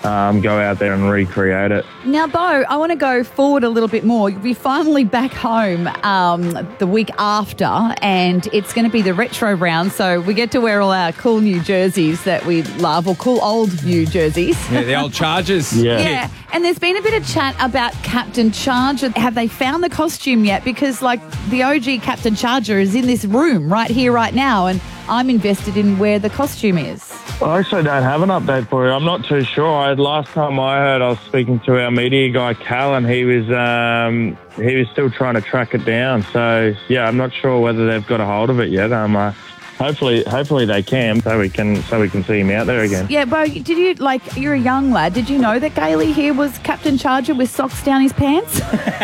go out there and recreate it. Now, Bo, I want to go forward a little bit more. You'll be finally back home the week after, and it's going to be the retro round, so we get to wear all our cool new jerseys that we love, or cool old new jerseys. Yeah, the old Chargers. Yeah, and there's been a bit of chat about Captain Charger. Have they found the costume yet? Because, like, the OG Captain Charger is in this room right here, right now, and I'm invested in where the costume is. I actually don't have an update for you. I'm not too sure. Last time I heard, I was speaking to our media guy, Cal, and he was still trying to track it down. So, yeah, I'm not sure whether they've got a hold of it yet. Hopefully they can, so we can see him out there again. Yeah, Bo, did you, like, you're a young lad, did you know that Gailey here was Captain Charger with socks down his pants?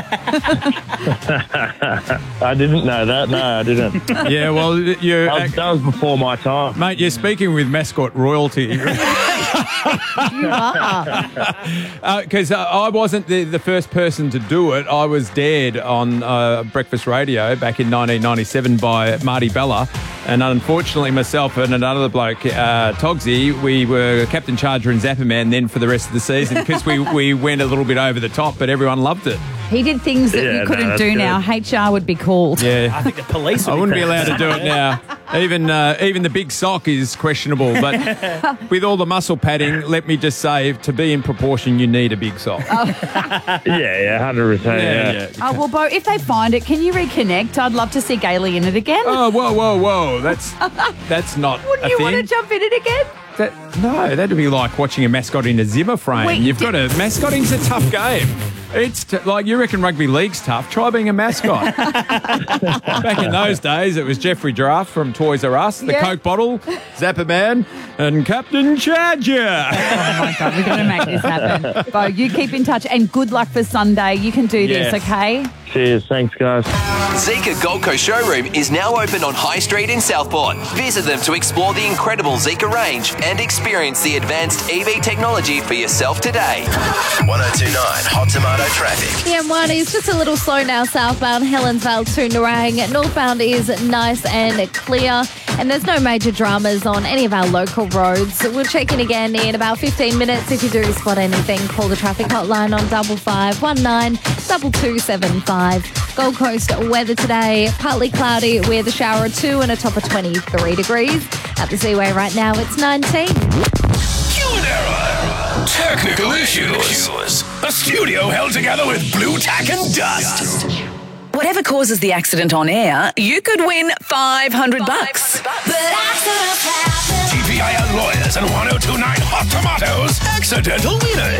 I didn't know that. No, I didn't. Yeah, well, that was before my time. Mate, you're speaking with mascot royalty. You are. Because I wasn't the first person to do it. I was dared on Breakfast Radio back in 1997 by Marty Bella. And unfortunately, myself and another bloke, Togsy, we were Captain Charger and Zapper Man then for the rest of the season because we went a little bit over the top, but everyone loved it. He did things that you couldn't do now. HR would be called. Yeah, I think the police would I wouldn't be allowed to do it now. Even the big sock is questionable. But with all the muscle padding, let me just say, to be in proportion, you need a big sock. Yeah, 100%. Yeah. Oh, well, Bo, if they find it, can you reconnect? I'd love to see Gailey in it again. Oh, whoa. That's not Wouldn't a you thing. want to jump in it again? No, that'd be like watching a mascot in a Zimmer frame. Mascoting's a tough game. It's like, you reckon rugby league's tough? Try being a mascot. Back in those days, it was Jeffrey Giraffe from Toys R Us, the Coke bottle, Zapper Man, and Captain Charger. Oh, my God, we've got to make this happen. Bo, you keep in touch, and good luck for Sunday. You can do this, okay? Cheers. Thanks, guys. Zika Gold Coast showroom is now open on High Street in Southport. Visit them to explore the incredible Zika range and experience the advanced EV technology for yourself today. 1029 Hot Tomato traffic. The M1 is just a little slow now southbound Helensvale to Nerang. Northbound is nice and clear, and there's no major dramas on any of our local roads. We'll check in again in about 15 minutes. If you do spot anything, call the traffic hotline on 5519 2275. Gold Coast weather today, partly cloudy with a shower or two and a top of 23 degrees. At the Seaway right now, it's 19. Human error. Technical issues. A studio held together with blue tack and dust. Whatever causes the accident on air, you could win $500. TPIL lawyers and 1029 Hot Tomatoes, accidental winners.